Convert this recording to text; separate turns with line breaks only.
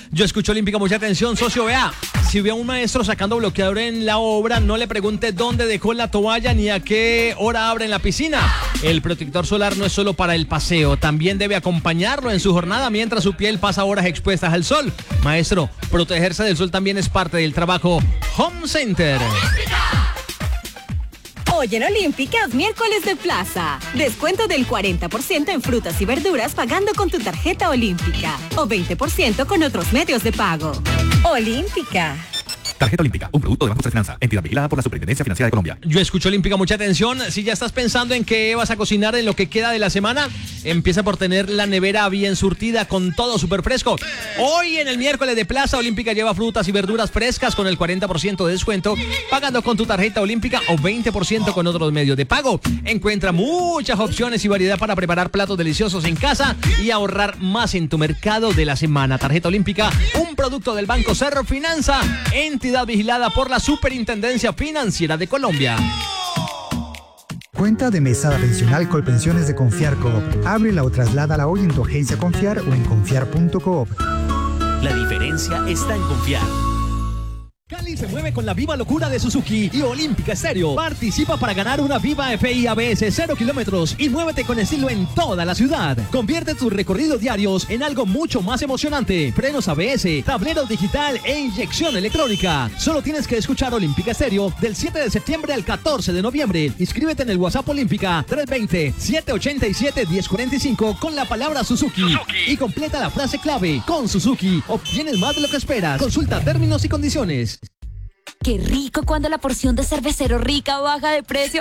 Yo escucho Olímpica, mucha atención, socio, vea. Si ve a un maestro sacando bloqueador en la obra, no le pregunte dónde dejó la toalla ni a qué hora abren la piscina. El protector solar no es solo para el paseo, también debe acompañarlo en su jornada mientras su piel pasa horas expuestas al sol. Maestro, protegerse del sol también es parte del trabajo Home Center.
Hoy en Olímpica es miércoles de plaza. Descuento del 40% en frutas y verduras pagando con tu tarjeta Olímpica. O 20% con otros medios de pago. Olímpica.
Tarjeta Olímpica, un producto de Banco de Finanza, entidad vigilada por la Superintendencia Financiera de Colombia.
Yo escucho Olímpica, mucha atención. Si ya estás pensando en qué vas a cocinar en lo que queda de la semana, empieza por tener la nevera bien surtida con todo súper fresco. Hoy en el miércoles de Plaza Olímpica lleva frutas y verduras frescas con el 40% de descuento, pagando con tu tarjeta Olímpica o 20% con otros medios de pago. Encuentra muchas opciones y variedad para preparar platos deliciosos en casa y ahorrar más en tu mercado de la semana. Tarjeta Olímpica, un producto del Banco Cerro Finanza, entidad vigilada por la Superintendencia Financiera de Colombia.
Cuenta de mesada pensional Colpensiones de Confiar Coop. Ábrela o trasládala hoy en tu agencia Confiar o en confiar.coop.
La diferencia está en confiar.
Cali se mueve con la viva locura de Suzuki y Olímpica Estéreo. Participa para ganar una Viva FI ABS 0 kilómetros y muévete con estilo en toda la ciudad. Convierte tus recorridos diarios en algo mucho más emocionante. Frenos ABS, tablero digital e inyección electrónica. Solo tienes que escuchar Olímpica Estéreo del 7 de septiembre al 14 de noviembre. Inscríbete en el WhatsApp Olímpica 320-787-1045 con la palabra Suzuki. Y completa la frase clave. Con Suzuki obtienes más de lo que esperas. Consulta términos y condiciones.
Qué rico cuando la porción de Cervecero Rica baja de precio.